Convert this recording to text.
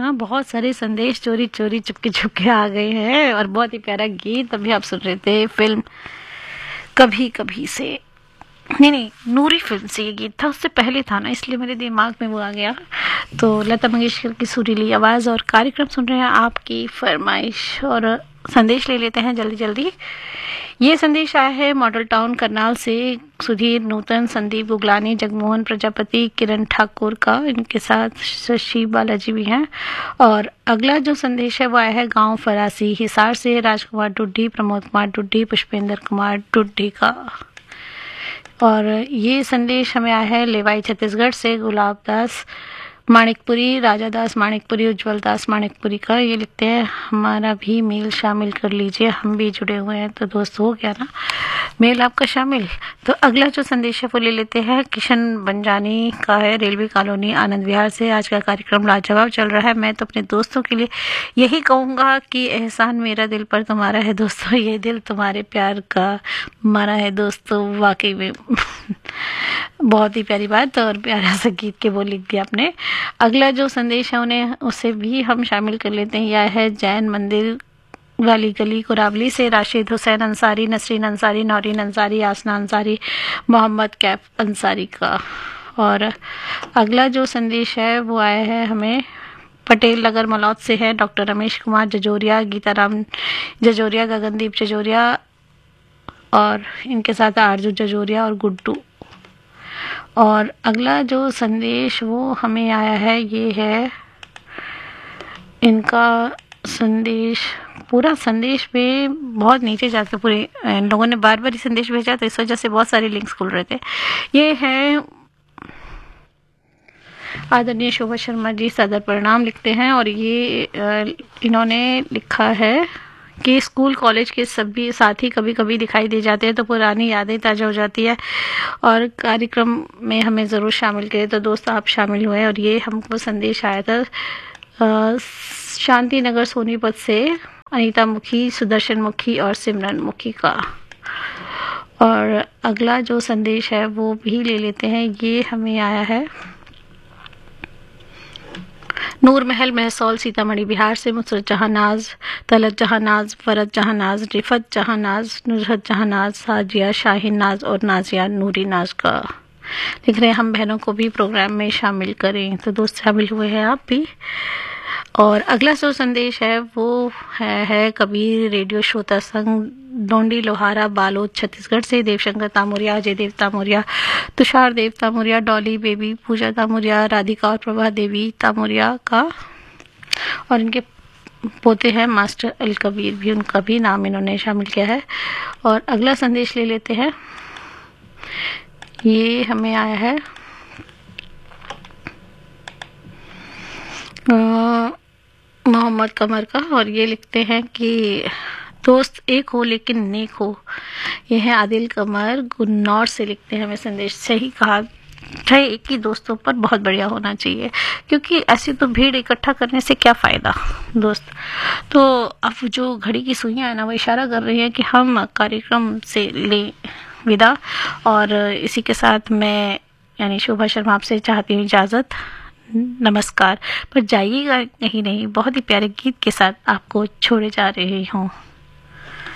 ना बहुत सारे संदेश चोरी चोरी चुपके चुपके आ गए हैं और बहुत ही प्यारा गीत अभी आप सुन रहे थे फिल्म कभी कभी से। नहीं, नूरी फिल्म से ये गीत था, उससे पहले था ना, इसलिए मेरे दिमाग में वो आ गया। तो लता मंगेशकर की सुरीली आवाज़ और कार्यक्रम सुन रहे हैं आपकी फरमाइश और संदेश ले लेते हैं जल्दी जल्दी। ये संदेश आया है मॉडल टाउन करनाल से सुधीर नूतन, संदीप गुगलानी, जगमोहन प्रजापति, किरण ठाकुर का, इनके साथ शशि बालाजी भी हैं। और अगला जो संदेश है वो आया है गांव फरासी हिसार से राजकुमार डुड्डी, प्रमोद कुमार डुड्डी, पुष्पेंद्र कुमार डुड्डी का। और ये संदेश हमें आया है लेवाई छत्तीसगढ़ से गुलाब दास माणिकपुरी, राजा दास माणिकपुरी, उज्जवल दास माणिकपुरी का। ये लिखते हैं हमारा भी मेल शामिल कर लीजिए, हम भी जुड़े हुए हैं। तो दोस्त हो गया ना मेल आपका शामिल। तो अगला जो संदेश है वो ले लेते हैं, किशन बंजानी का है, रेलवे कॉलोनी आनंद विहार से। आज का कार्यक्रम लाजवाब चल रहा है। मैं तो अपने दोस्तों के लिए यही कहूँगा कि एहसान मेरा दिल पर तुम्हारा है दोस्तों, ये दिल तुम्हारे प्यार का मारा है दोस्तों। वाकई में बहुत ही प्यारी बात और प्यारा सा गीत के वो लिख दिया आपने। अगला जो संदेश है उन्हें उसे भी हम शामिल कर लेते हैं। यह है जैन मंदिर वाली गली कुरावली से राशिद हुसैन अंसारी, नसरीन अंसारी, नौरीन अंसारी, आसना अंसारी, मोहम्मद कैफ अंसारी का। और अगला जो संदेश है वो आया है हमें पटेल नगर मलौद से है, डॉक्टर रमेश कुमार जजोरिया, गीताराम जजोरिया, गगनदीप जजोरिया और इनके साथ आरजू जजोरिया और गुड्डू। और अगला जो संदेश वो हमें आया है ये है इनका संदेश, पूरा संदेश में बहुत नीचे जाके पूरे इन लोगों ने बार बार ही संदेश भेजा तो इस वजह से बहुत सारे लिंक्स खुल रहे थे। ये है आदरणीय शोभा शर्मा जी, सदर प्रणाम लिखते हैं। और ये इन्होंने लिखा है कि स्कूल कॉलेज के सभी साथी कभी कभी दिखाई दे जाते हैं तो पुरानी यादें ताज़ा हो जाती है और कार्यक्रम में हमें ज़रूर शामिल करें। तो दोस्त आप शामिल हुए और ये हमको संदेश आया था शांति नगर सोनीपत से अनीता मुखी, सुदर्शन मुखी और सिमरन मुखी का। और अगला जो संदेश है वो भी ले लेते हैं। ये हमें आया है नूर महल महसौल सीतामढ़ी बिहार से मुसरत जहानाज, तलत जहानाज, फरत जहानाज, रिफत जहानाज, नुजहत जहानाज, साजिया शाहीन नाज और नाजिया नूरी नाज का। लिख रहे हैं हम बहनों को भी प्रोग्राम में शामिल करें। तो दोस्त शामिल हुए हैं आप भी। और अगला जो संदेश है वो है कबीर रेडियो श्रोता संघ डोंडी लोहारा बालोद छत्तीसगढ़ से, देवशंकर तामुरिया, अजय देव तामुरिया, तुषार देव तामुरिया, डॉली बेबी, पूजा तामुरिया, राधिका और प्रभा देवी तामुरिया का। और इनके पोते हैं मास्टर अल कबीर भी, उनका भी नाम इन्होंने शामिल किया है। और अगला संदेश ले लेते हैं। ये हमें आया है मोहम्मद कमर का और ये लिखते हैं कि दोस्त एक हो लेकिन नेक हो। ये है आदिल कमर गुन्नौर से लिखते हैं हमें संदेश। सही कहा, चाहे एक ही दोस्तों पर बहुत बढ़िया होना चाहिए क्योंकि ऐसी तो भीड़ इकट्ठा करने से क्या फ़ायदा दोस्त। तो अब जो घड़ी की सुइयां है ना वो इशारा कर रही है कि हम कार्यक्रम से ले विदा। और इसी के साथ मैं यानी शोभा शर्मा आपसे चाहती हूँ इजाज़त, नमस्कार। पर जाइएगा कहीं नहीं, बहुत ही प्यारे गीत के साथ आपको छोड़े जा रही हूँ।